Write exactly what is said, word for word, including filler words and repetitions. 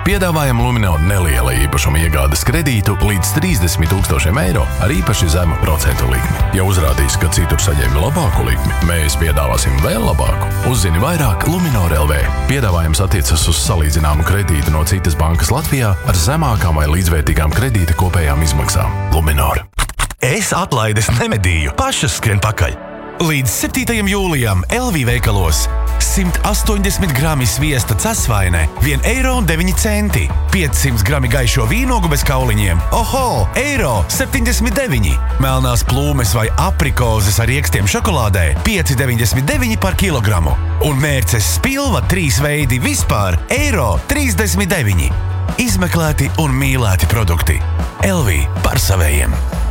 Piedāvājam Luminor neliela īpašuma iegādes kredītu līdz trīsdesmit tūkstošiem eiro ar īpaši zemu procentu likmi. Ja uzrādīs, ka citur saņēmi labāku likmi, mēs piedāvāsim vēl labāku. Uzzini vairāk Luminor L V. Piedāvājums attiecas uz salīdzināmu kredītu no citas bankas Latvijā ar zemākām vai līdzvērtīgām kredīta kopējām izmaksām. Luminor. Es atlaides nemedīju, pašas skrien pakaļ. Līdz septītajam jūlijam L V veikalos simt astoņdesmit grami sviesta casvaine, viens eiro un deviņi centi. piecsimt grami gaišo vīnogu bez kauliņiem, oho, eiro septiņdesmit deviņi. Melnās plūmes vai aprikozes ar riekstiem šokolādē, pieci deviņdesmit deviņi par kilogramu. Un mērces spilva trīs veidi vispār, eiro trīsdesmit deviņi. Izmeklēti un mīlēti produkti. L V par savējiem.